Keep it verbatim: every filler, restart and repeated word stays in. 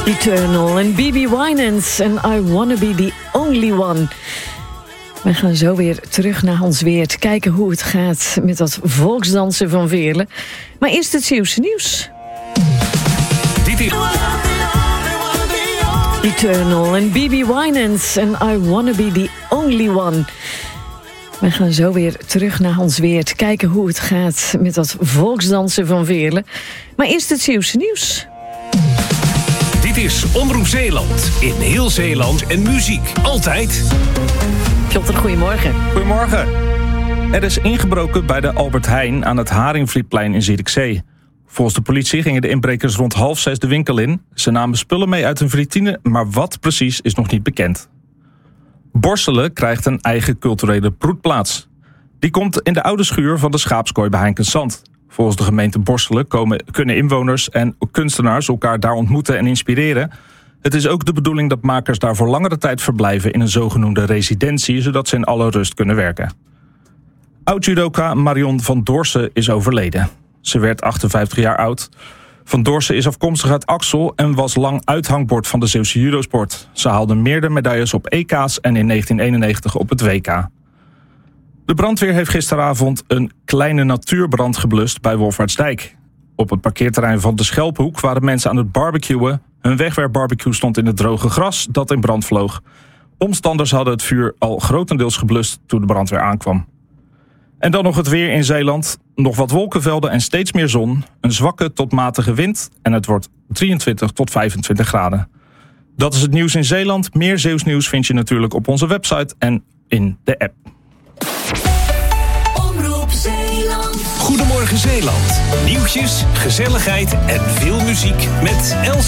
Eternal en B B Winans en I Wanna Be The Only One. We gaan zo weer terug naar Hans Weert, kijken hoe het gaat met dat volksdansen van Veerle. Maar eerst het Zeeuwse nieuws. Dit is Eternal en B B Winans en I Wanna Be The Only One. We gaan zo weer terug naar Hans Weert, kijken hoe het gaat met dat volksdansen van Veerle. Maar eerst het Zeeuwse nieuws. Dit is Omroep Zeeland. In heel Zeeland en muziek. Altijd. Piotr, goedemorgen. Goedemorgen. Er is ingebroken bij de Albert Heijn aan het Haringvlietplein in Zierikzee. Volgens de politie gingen de inbrekers rond half zes de winkel in. Ze namen spullen mee uit een vitrine, maar wat precies is nog niet bekend. Borselen krijgt een eigen culturele broedplaats. Die komt in de oude schuur van de schaapskooi bij Heinkensand. Volgens de gemeente Borselen komen, kunnen inwoners en kunstenaars elkaar daar ontmoeten en inspireren. Het is ook de bedoeling dat makers daar voor langere tijd verblijven in een zogenoemde residentie, zodat ze in alle rust kunnen werken. Oud-judoka Marion van Doorsen is overleden. Ze werd achtenvijftig jaar oud. Van Doorsen is afkomstig uit Axel en was lang uithangbord van de Zeeuwse judosport. Ze haalde meerdere medailles op E K's en in negentien eenennegentig op het W K. De brandweer heeft gisteravond een kleine natuurbrand geblust bij Wolfhartsdijk. Op het parkeerterrein van de Schelphoek waren mensen aan het barbecuen. Hun wegwerpbarbecue stond in het droge gras dat in brand vloog. Omstanders hadden het vuur al grotendeels geblust toen de brandweer aankwam. En dan nog het weer in Zeeland. Nog wat wolkenvelden en steeds meer zon. Een zwakke tot matige wind en het wordt drieëntwintig tot vijfentwintig graden. Dat is het nieuws in Zeeland. Meer Zeeuws nieuws vind je natuurlijk op onze website en in de app. Omroep Zeeland. Goedemorgen Zeeland. Nieuwtjes, gezelligheid en veel muziek met Els.